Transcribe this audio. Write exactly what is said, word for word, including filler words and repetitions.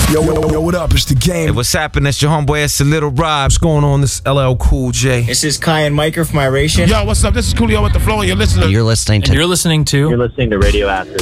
Yo, yo, yo, what up? It's the game. Hey, what's happening? It's your homeboy, it's a Little Rob. What's going on? This is L L Cool J. This is Kai and Micah from Iration. Yo, what's up? This is Coolio with the Flow, and you're listening. And you're listening to. And you're listening to. You're listening to Radio Acid.